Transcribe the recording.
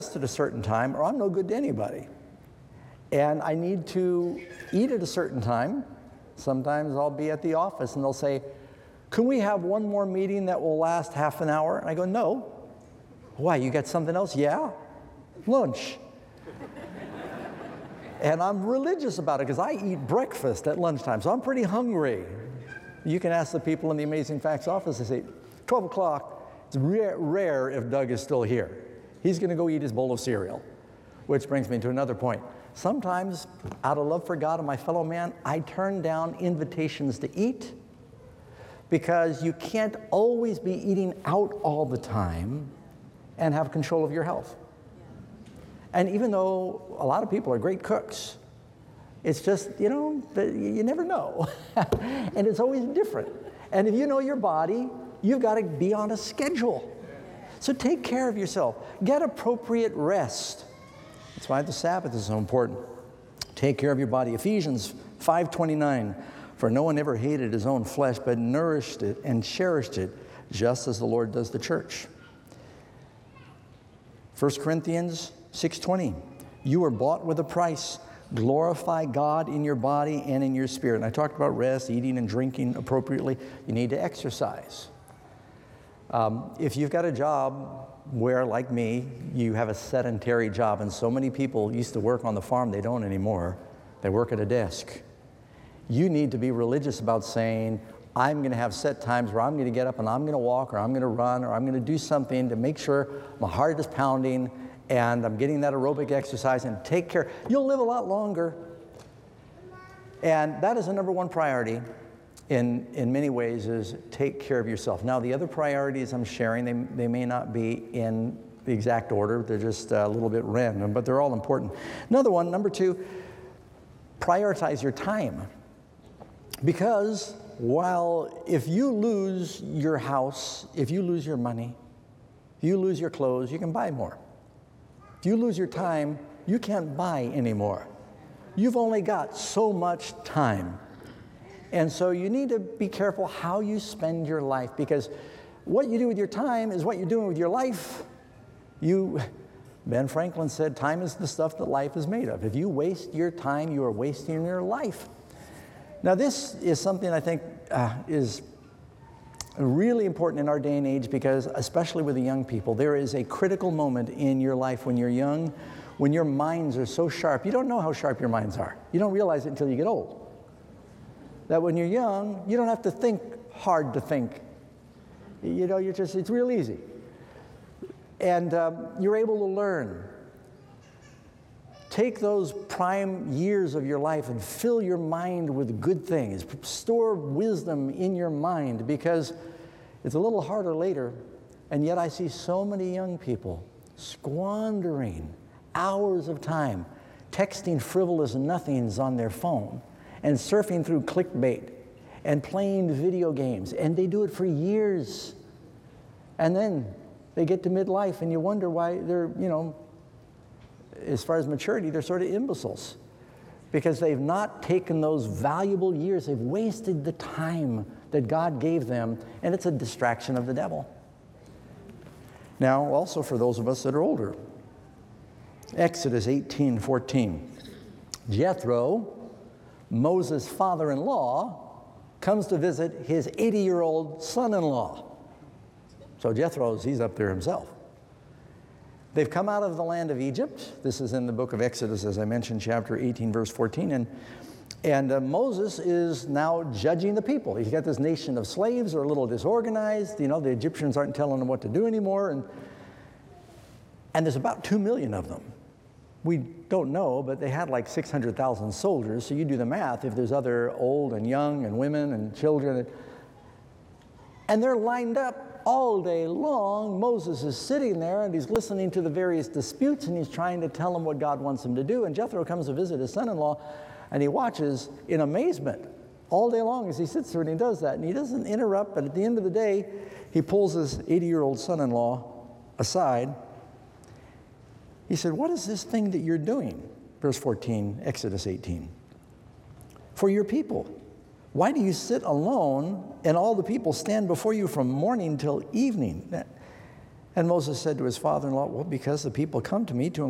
at a certain time or I'm no good to anybody. And I need to eat at a certain time. Sometimes I'll be at the office and they'll say, can we have one more meeting that will last half an hour? And I go, no. Why, you got something else? Yeah, lunch. And I'm religious about it because I eat breakfast at lunchtime, so I'm pretty hungry. You can ask the people in the Amazing Facts office, they say, 12 o'clock, it's rare if Doug is still here. He's going to go eat his bowl of cereal, which brings me to another point. Sometimes, out of love for God and my fellow man, I turn down invitations to eat because you can't always be eating out all the time and have control of your health. And even though a lot of people are great cooks, it's just, you never know. And it's always different. And if you know your body, you've got to be on a schedule. So take care of yourself. Get appropriate rest. That's why the Sabbath is so important. Take care of your body. Ephesians 5:29, for no one ever hated his own flesh, but nourished it and cherished it, just as the Lord does the church. 1 Corinthians 6:20, you were bought with a price. Glorify God in your body and in your spirit. And I talked about rest, eating and drinking appropriately. You need to exercise. If you've got a job where, like me, you have a sedentary job, and so many people used to work on the farm, they don't anymore. They work at a desk. You need to be religious about saying, I'm going to have set times where I'm going to get up and I'm going to walk or I'm going to run or I'm going to do something to make sure my heart is pounding and I'm getting that aerobic exercise, and take care. You'll live a lot longer. And that is the number one priority in many ways, is take care of yourself. Now, the other priorities I'm sharing, they may not be in the exact order. They're just a little bit random, but they're all important. Another one, number 2, prioritize your time. Because while if you lose your house, if you lose your money, if you lose your clothes, you can buy more. If you lose your time, you can't buy anymore. You've only got so much time. And so you need to be careful how you spend your life, because what you do with your time is what you're doing with your life. Ben Franklin said, time is the stuff that life is made of. If you waste your time, you are wasting your life. Now, this is something I think is really important in our day and age, because especially with the young people, there is a critical moment in your life when you're young, when your minds are so sharp. You don't know how sharp your minds are. You don't realize it until you get old. That when you're young, you don't have to think hard to think. It's real easy. And you're able to learn. Take those prime years of your life and fill your mind with good things. Store wisdom in your mind, because it's a little harder later. And yet I see so many young people squandering hours of time texting frivolous nothings on their phone and surfing through clickbait and playing video games. And they do it for years. And then they get to midlife and you wonder why they're, as far as maturity, they're sort of imbeciles, because they've not taken those valuable years. They've wasted the time that God gave them, and it's a distraction of the devil. Now, also for those of us that are older, Exodus 18:14. Jethro, Moses' father-in-law, comes to visit his 80-year-old son-in-law. So He's up there himself. They've come out of the land of Egypt. This is in the book of Exodus, as I mentioned, chapter 18, verse 14. And Moses is now judging the people. He's got this nation of slaves who are a little disorganized. The Egyptians aren't telling them what to do anymore. And there's about 2 million of them. We don't know, but they had like 600,000 soldiers. So you do the math. If there's other old and young and women and children. And they're lined up all day long. Moses is sitting there and he's listening to the various disputes and he's trying to tell them what God wants him to do. And Jethro comes to visit his son-in-law and he watches in amazement all day long as he sits there and he does that. And he doesn't interrupt, but at the end of the day, he pulls his 80-year-old son-in-law aside. He said, what is this thing that you're doing? Verse 14, Exodus 18. For your people. Why do you sit alone and all the people stand before you from morning till evening? And Moses said to his father-in-law, well, because the people come to me to